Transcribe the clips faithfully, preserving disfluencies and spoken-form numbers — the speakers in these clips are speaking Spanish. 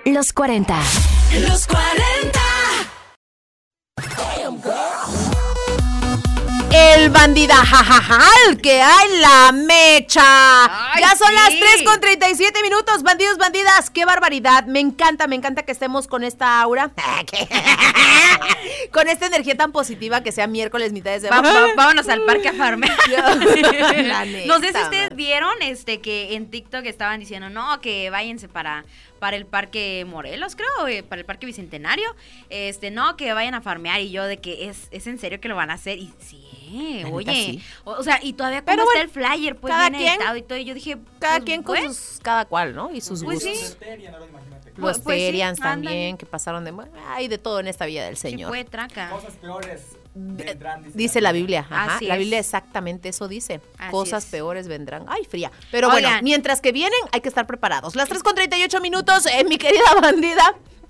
Los cuarenta. Los cuarenta. El bandidajajajal que hay la mecha. Ay, ya son sí. Las tres con treinta y siete minutos, bandidos, bandidas. Qué barbaridad. Me encanta, me encanta que estemos con esta aura. Con esta energía tan positiva que sea miércoles, mitad de semana. Va, va, vámonos al parque a farmear. No sé si ustedes vieron este que en TikTok estaban diciendo, no, que váyanse para... para el Parque Morelos, creo, para el Parque Bicentenario, este, no, que vayan a farmear, y yo de que es, es en serio que lo van a hacer, y sí, oye, sí. O, o sea, y todavía como está bueno, el flyer, pues bien editado y todo, y yo dije, cada pues, quien con pues, sus, cada cual, ¿no? Y sus pues gustos. Sí. Los pues Terians sí, también, andan. Que pasaron de, hay de todo en esta vida del Señor. Sí, fue traca. Cosas peores vendrán, dice, dice la Biblia, ajá, Así la es. Biblia exactamente eso dice. Así Cosas es. peores vendrán. Ay, fría. Pero Oigan. Bueno, mientras que vienen, hay que estar preparados. Las tres con treinta y ocho minutos, eh, mi querida bandida.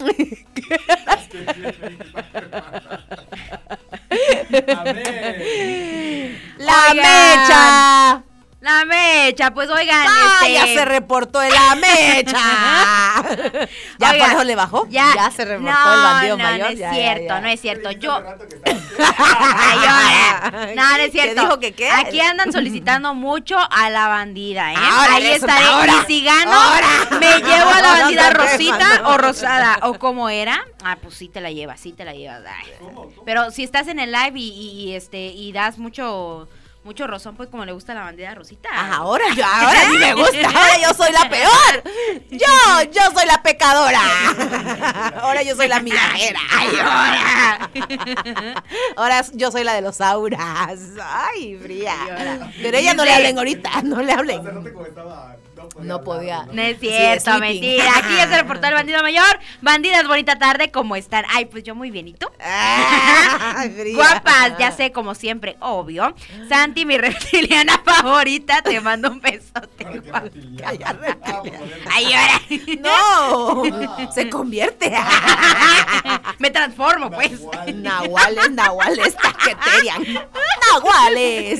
La Oigan. mecha. La mecha, pues oigan, Ah, este... ya se reportó en la mecha. ¿Ya Oigan, por eso le bajó? Ya, ya se reportó no, el bandido no, mayor. No, es ya, cierto, ya, ya. no es cierto. Yo... Ay, ahora. No, no es cierto. ¿Qué dijo que qué? Aquí andan solicitando mucho a la bandida, ¿eh? Ahora, ahí eso, estaré. ahora. Y si gano, Ahora. me llevo a la bandida No, no, Rosita no. o Rosada. ¿O cómo era? Ah, pues sí te la llevas, sí te la llevas. Ay. ¿Cómo, cómo? Pero si estás en el live y, y, y, este y das mucho... mucho rozón, pues como le gusta a la bandida Rosita. Ah, ahora yo, ahora sí me gusta, ahora yo soy la peor. Yo, yo soy la pecadora. Ahora yo soy la migajera. Ay, ahora. Ahora yo soy la de los auras. Ay, fría. Pero ella no le hablen ahorita, no le hablen. No podía. No es cierto, Sí, mentira. Aquí ya se reportó el bandido mayor. Bandidas, bonita tarde, ¿cómo están? Ay, pues yo muy bien, ¿y tú? Ay, fría. Guapas, ya sé, como siempre, obvio. Santi, mi reptiliana favorita, te mando un besote. Ay, ya, reptiliana. Ay, ahora. No, se convierte. Me transformo, pues. Nahuales, nahuales, taqueterian. Nahuales.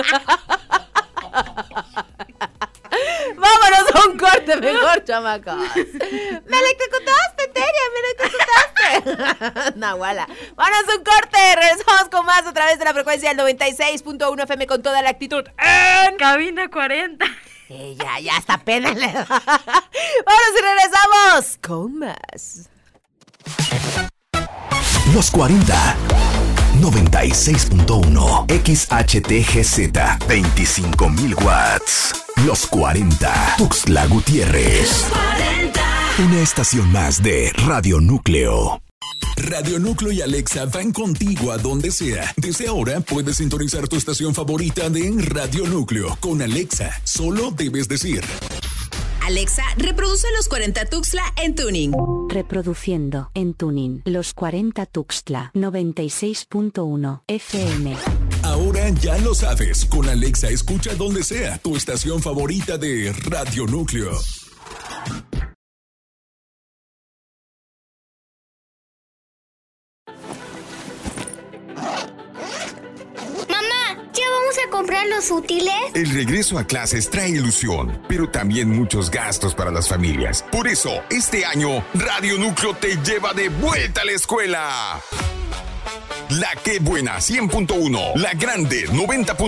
Vámonos a un corte mejor, chamacos. Me electrocutaste, Teria, me electrocutaste. Nahuala. Vámonos a un corte. Regresamos con más a través de la frecuencia del noventa y seis punto uno F M con toda la actitud en Cabina cuarenta. Eh, ya, ya está pena. Vámonos y regresamos con más. Los cuarenta. noventa y seis punto uno X H T G Z veinticinco mil watts. Los cuarenta. Tuxtla Gutiérrez. Una estación más de Radio Núcleo. Radio Núcleo y Alexa van contigo a donde sea. Desde ahora puedes sintonizar tu estación favorita de Radio Núcleo. Con Alexa, solo debes decir: Alexa, reproduce Los cuarenta Tuxtla en tuning. Reproduciendo en tuning Los cuarenta Tuxtla noventa y seis punto uno F M. Ahora ya lo sabes. Con Alexa escucha donde sea tu estación favorita de Radio Núcleo. ¿Ya vamos a comprar los útiles? El regreso a clases trae ilusión, pero también muchos gastos para las familias. Por eso, este año, Radio Núcleo te lleva de vuelta a la escuela. La que buena cien punto uno, la grande noventa punto uno.